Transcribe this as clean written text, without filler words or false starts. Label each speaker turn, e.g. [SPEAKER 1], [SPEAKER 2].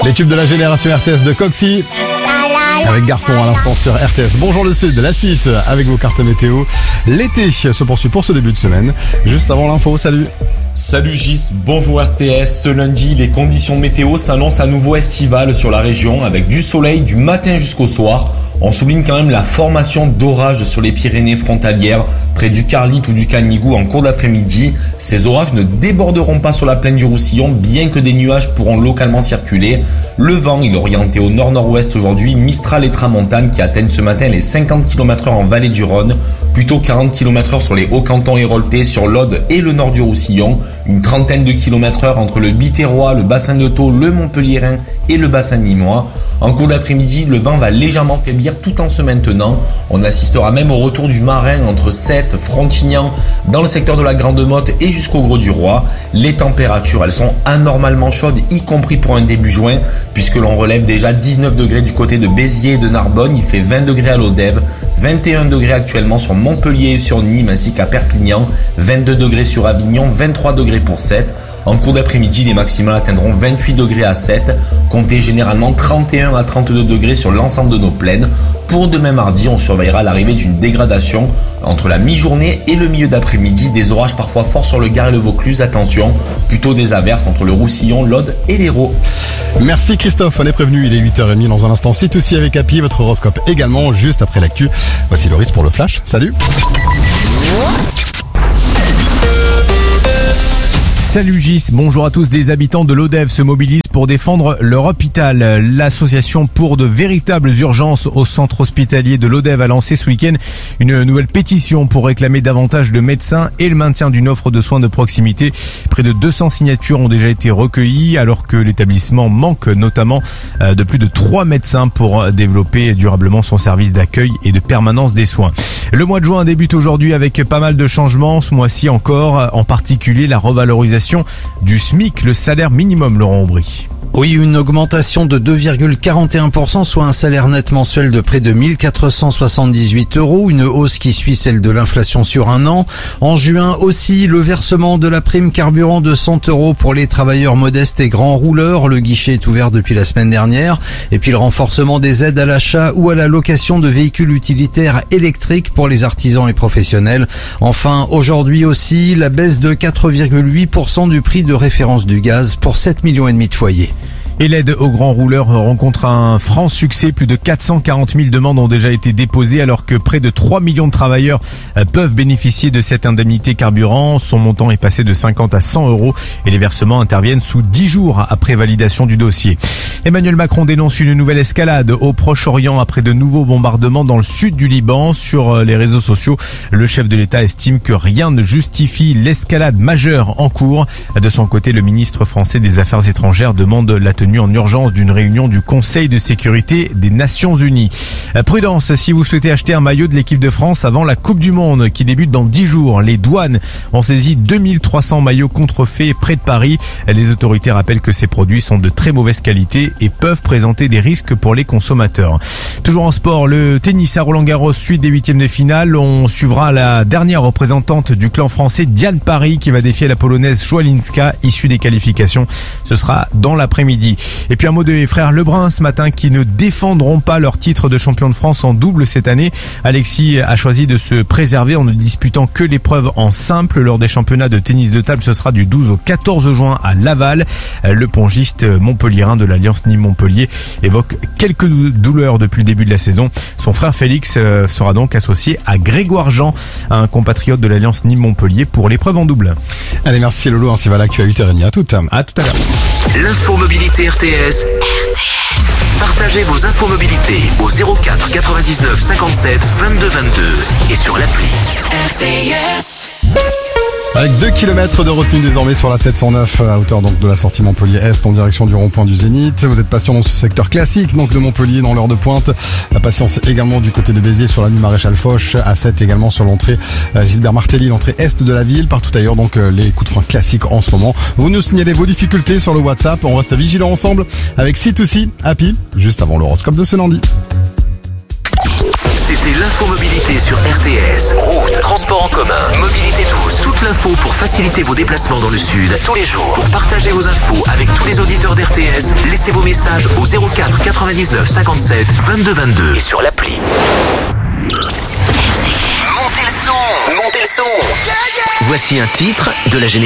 [SPEAKER 1] Les tubes de la génération RTS de Coxy. Avec Garçon à l'instant sur RTS. Bonjour le Sud, la suite avec vos cartes météo. L'été se poursuit pour ce début de semaine. Juste avant l'info, salut.
[SPEAKER 2] Salut Gis, bonjour RTS. Ce lundi, les conditions météo s'annoncent à nouveau estivales sur la région avec du soleil du matin jusqu'au soir. On souligne quand même la formation d'orages sur les Pyrénées frontalières, près du Carlip ou du Canigou en cours d'après-midi. Ces orages ne déborderont pas sur la plaine du Roussillon, bien que des nuages pourront localement circuler. Le vent, il est orienté au nord-nord-ouest aujourd'hui, Mistral et Tramontane qui atteignent ce matin les 50 km/h en vallée du Rhône, plutôt 40 km/h sur les Hauts-Cantons héroltais, sur l'Aude et le nord du Roussillon, une trentaine de km/h entre le Biterrois, le bassin de Thau, le Montpellierin et le bassin nîmois. En cours d'après-midi, le vent va légèrement faiblir tout en se maintenant. On assistera même au retour du marin entre Sète, Frontignan, dans le secteur de la Grande Motte et jusqu'au Gros du Roi. Les températures, elles sont anormalement chaudes, y compris pour un début juin, puisque l'on relève déjà 19 degrés du côté de Béziers et de Narbonne. Il fait 20 degrés à Lodève, 21 degrés actuellement sur Montpellier et sur Nîmes ainsi qu'à Perpignan, 22 degrés sur Avignon, 23 degrés pour Sète. En cours d'après-midi, les maximales atteindront 28 degrés à Sète, comptez généralement 31 à 32 degrés sur l'ensemble de nos plaines. Pour demain mardi, on surveillera l'arrivée d'une dégradation entre la mi-journée et le milieu d'après-midi, des orages parfois forts sur le Gard et le Vaucluse, attention, plutôt des averses entre le Roussillon, l'Aude et l'Hérault.
[SPEAKER 1] Merci Christophe, on est prévenu, il est 8h30 dans un instant. C'est aussi avec Happy, votre horoscope également, juste après l'actu. Voici Loris pour le Flash, salut.
[SPEAKER 3] Salut Gis, bonjour à tous. Des habitants de Lodève se mobilisent pour défendre leur hôpital. L'association pour de véritables urgences au centre hospitalier de Lodève a lancé ce week-end une nouvelle pétition pour réclamer davantage de médecins et le maintien d'une offre de soins de proximité. Près de 200 signatures ont déjà été recueillies alors que l'établissement manque notamment de plus de 3 médecins pour développer durablement son service d'accueil et de permanence des soins. Le mois de juin débute aujourd'hui avec pas mal de changements. Ce mois-ci encore, en particulier la revalorisation du SMIC, le salaire minimum, Laurent Aubry.
[SPEAKER 4] Oui, une augmentation de 2,41%, soit un salaire net mensuel de près de 1478 €, une hausse qui suit celle de l'inflation sur un an. En juin aussi, le versement de la prime carburant de 100 € pour les travailleurs modestes et grands rouleurs. Le guichet est ouvert depuis la semaine dernière. Et puis le renforcement des aides à l'achat ou à la location de véhicules utilitaires électriques pour les artisans et professionnels. Enfin, aujourd'hui aussi, la baisse de 4,8% du prix de référence du gaz pour 7,5 millions de foyers.
[SPEAKER 3] Et l'aide aux grands rouleurs rencontre un franc succès. Plus de 440 000 demandes ont déjà été déposées alors que près de 3 millions de travailleurs peuvent bénéficier de cette indemnité carburant. Son montant est passé de 50 à 100 € et les versements interviennent sous 10 jours après validation du dossier. Emmanuel Macron dénonce une nouvelle escalade au Proche-Orient après de nouveaux bombardements dans le sud du Liban. Sur les réseaux sociaux, le chef de l'État estime que rien ne justifie l'escalade majeure en cours. De son côté, le ministre français des Affaires étrangères demande la tenue en urgence d'une réunion du Conseil de sécurité des Nations Unies. Prudence si vous souhaitez acheter un maillot de l'équipe de France avant la Coupe du Monde qui débute dans 10 jours. Les douanes ont saisi 2300 maillots contrefaits près de Paris. Les autorités rappellent que ces produits sont de très mauvaise qualité et peuvent présenter des risques pour les consommateurs. Toujours en sport, le tennis à Roland-Garros, suite des 8e de finale. On suivra la dernière représentante du clan français, Diane Parry, qui va défier la polonaise Szolinska, issue des qualifications. Ce sera dans l'après-midi. Et puis un mot des frères Lebrun ce matin qui ne défendront pas leur titre de champion de France en double cette année. Alexis a choisi de se préserver en ne disputant que l'épreuve en simple lors des championnats de tennis de table. Ce sera du 12 au 14 juin à Laval. Le pongiste montpelliérain de l'Alliance Nîmes-Montpellier évoque quelques douleurs depuis le début de la saison. Son frère Félix sera donc associé à Grégoire Jean, un compatriote de l'Alliance Nîmes-Montpellier pour l'épreuve en double.
[SPEAKER 1] Allez, merci Lolo, ainsi va l'actu à 8h30. À tout à l'heure.
[SPEAKER 5] L'infomobilité RTS. Partagez vos infomobilités au 04 99 57 22 22 et sur l'appli RTS.
[SPEAKER 1] Avec 2 km de retenue désormais sur la 709 à hauteur donc de la sortie Montpellier-Est en direction du rond-point du Zénith. Vous êtes patient dans ce secteur classique donc de Montpellier dans l'heure de pointe. La patience également du côté de Béziers sur l'avenue Maréchal Foch, à 7 également sur l'entrée Gilbert Martelly, l'entrée est de la ville. Partout ailleurs donc les coups de frein classiques en ce moment. Vous nous signalez vos difficultés sur le WhatsApp. On reste vigilants ensemble avec C2C Happy juste avant l'horoscope de ce lundi.
[SPEAKER 5] C'était écoutez l'infomobilité sur RTS. Route, transport en commun, mobilité douce. Toute l'info pour faciliter vos déplacements dans le sud tous les jours. Pour partager vos infos avec tous les auditeurs d'RTS, laissez vos messages au 04 99 57 22 22 et sur l'appli. Montez le son. Voici un titre de la génération.